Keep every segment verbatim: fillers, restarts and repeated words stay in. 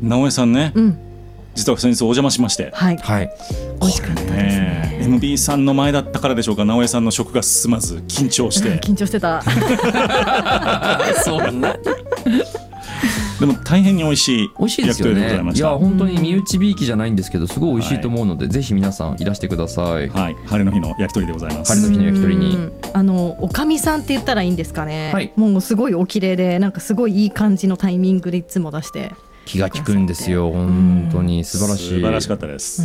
直江さんね、 うん、 実は先日お邪魔しまして、 はい、 はい、 美味しかったですね。 エムビー さんの前だったからでしょうか、直江さんの食が進まず緊張して、 うん、緊張してたそんなでも大変に美味しい美味しいですよ焼き鳥でございね。 ました。 いや本当に身内びいきじゃないんですけどすごい美味しいと思うので、はい、ぜひ皆さんいらしてください。 はい、晴れの日の焼き鳥でございます。 晴れの日の焼き鳥に、 あのおかみさんって言ったらいいんですかね、 はい、 もうすごいお綺麗で、なんかすごいいい感じのタイミングでいつも出して気が利くんですよ。本当に素晴らしい、 素晴らしかったです。 うん、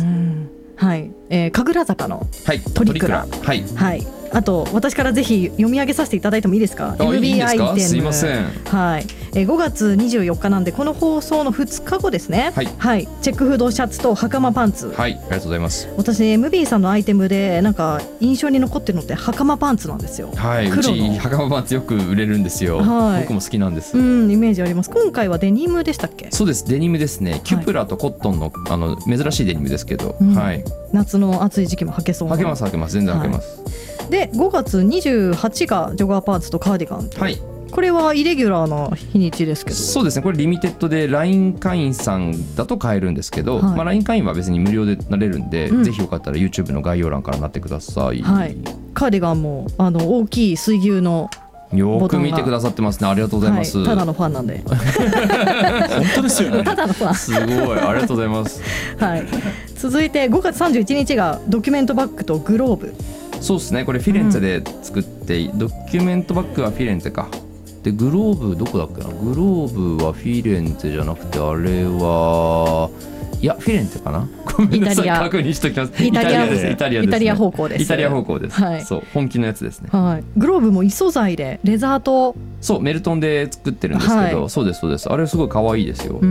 はい、えー、神楽坂のトリクラ、 はい、 はい、あと私からぜひ読み上げさせていただいてもいいですか。 エムビー アイテム、 すいません、 はい、えー、ごがつにじゅうよっかなんでこの放送のふつかごですね。 はい、 はい、チェックフードシャツと袴パンツ、 はい、ありがとうございます。 私 エムビー さんのアイテムでなんか印象に残ってるのって袴パンツなんですよ。 はい、うち袴パンツよく売れるんですよ、はい、僕も好きなんです。 うん、イメージあります。今回はデニムでしたっけ。 そうです、デニムですね。キュプラとコットンの、あの珍しいデニムですけど、 うん、 はい、 夏の暑い時期も履けそうな。 履けます履けます全然履けます、 はい、でごがつにじゅうはちがジョガーパンツとカーディガンと、はい、これはイレギュラーな日にちですけど。 そうですね、これリミテッドで ライン 会員さんだと買えるんですけど、はい、まあ、ライン 会員は別に無料でなれるんで、うん、ぜひよかったら YouTube の概要欄からなってください。 はい、カーディガンもあの大きい水牛のよく見てくださってますね。ありがとうございます、 はい、ただのファンなんで本当ですよね。 ただのファンすごいありがとうございます、 はい、続いてごがつさんじゅういちにちがドキュメントバッグとグローブ。 そうですね、これフィレンツェで作って、うん、ドキュメントバッグはフィレンツェかで、グローブどこだっけな。グローブはフィレンツェじゃなくて、あれはいやフィレンツェかな。ごめんなさい、確認しときます。 イタリアです。 イタリアです、ね、 イタリア方向です。 イタリア方向です、 はい、 そう本気のやつですね、 はい、グローブも異素材でレザーと、 そうメルトンで作ってるんですけど、はい、そうですそうです、あれすごい可愛いですよ。 うん、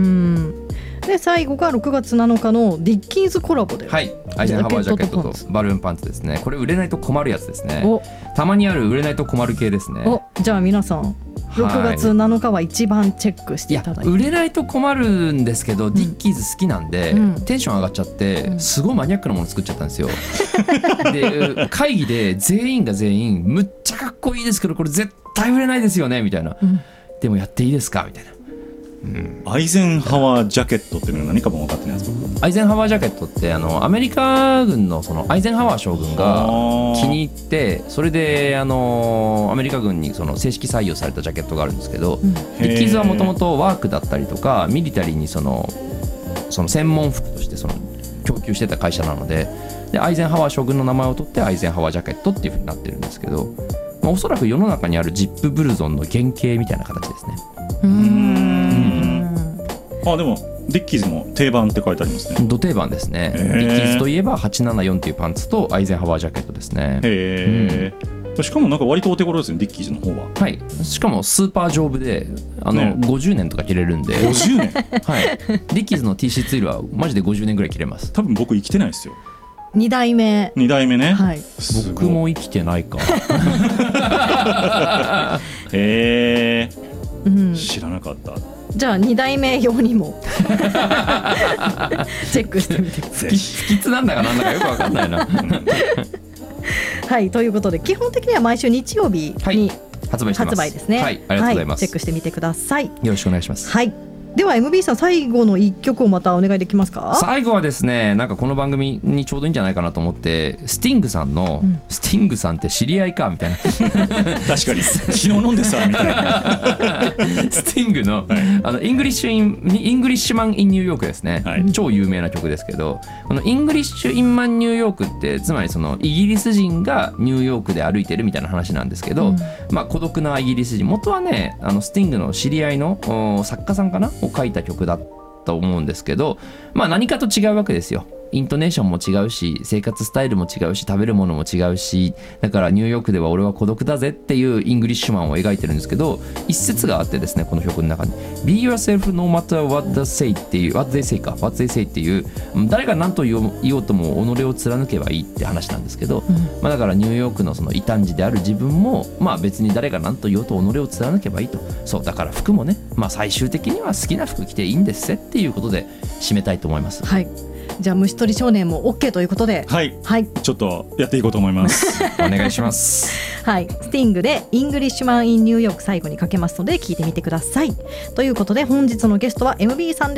で最後がろくがつなのかのディッキーズコラボで、 はい、アイゼンハワージャケットとバルーンパンツですね。これ売れないと困るやつですね。たまにある売れないと困る系ですね。 お、じゃあ皆さんろくがつなのかは一番チェックしていただいて。 いや売れないと困るんですけど、うん、ディッキーズ好きなんで、うん、テンション上がっちゃって、うん、すごいマニアックなもの作っちゃったんですよで会議で全員が全員むっちゃかっこいいですけどこれ絶対売れないですよねみたいな、うん、でもやっていいですかみたいな、 うん、アイゼンハワージャケットっていうのは何かも分かってないんですか。 アイゼンハワージャケットってあのアメリカ軍のそのアイゼンハワー将軍が気に入ってそれであのアメリカ軍にその正式採用されたジャケットがあるんですけど、うん、ディッキーズはもともとワークだったりとかミリタリーにそのその専門服としてその供給してた会社なので、でアイゼンハワー将軍の名前を取ってアイゼンハワージャケットっていう風になってるんですけど、まあ、おそらく世の中にあるジップブルゾンの原型みたいな形ですね。 うーん、 あ、でもディッキーズも定番って書いてありますね。 ド定番ですね。ディッキーズといえばはちななよんっていうパンツとアイゼンハワージャケットですね。 へー、うん、しかもなんか割とお手頃ですね、ディッキーズの方は。 はい、しかもスーパー丈夫であの、ね、ごじゅうねんとか着れるんで。 ごじゅうねんはい、ディッキーズの T シャツツイルはマジでごじゅうねんぐらい着れます。 多分僕生きてないですよ。 にだいめにだいめね、 はい、 僕も生きてないかへー、うん、知らなかった。 じゃあにだいめ用にもチェックしてみてください。 不吉なんだかなんだかよく分かんないなはい、ということで基本的には毎週日曜日に、はい、 発売してます。 発売ですね。 はい、ありがとうございます、 はい、チェックしてみてください。 よろしくお願いします。 はい、では エムビー さん最後のいっきょくをまたお願いできますか。 最後はですね、なんかこの番組にちょうどいいんじゃないかなと思ってスティングさんの、うん、スティングさんって知り合いかみたいな確かに昨日飲んでさみたいなスティングの、はい、あのイングリッシュインイングリッシュマンインニューヨークですね、はい、超有名な曲ですけど、このイングリッシュインマンニューヨークってつまりそのイギリス人がニューヨークで歩いてるみたいな話なんですけど、うん、まあ孤独なイギリス人、元はねあのスティングの知り合いの作家さんかなを書いた曲だと思うんですけど、まあ何かと違うわけですよ。イントネーションも違うし生活スタイルも違うし食べるものも違うし、だからニューヨークでは俺は孤独だぜっていうイングリッシュマンを描いてるんですけど、一節があってですね、この曲の中に Be yourself no matter what they say っていう What they say か What they say っていう誰が何と言おうとも己を貫けばいいって話なんですけど、うん、まあ、だからニューヨークのその異端児である自分もまあ別に誰が何と言おうと己を貫けばいいと。そうだから服もね、まあ最終的には好きな服着ていいんですぜっていうことで締めたいと思います。 はい、じゃあ虫取り少年も OK ということで、 はい、はい、ちょっとやっていこうと思いますお願いしますはい、スティングでイングリッシュマンインニューヨーク最後にかけますので聞いてみてください。ということで本日のゲストは エムビー さんで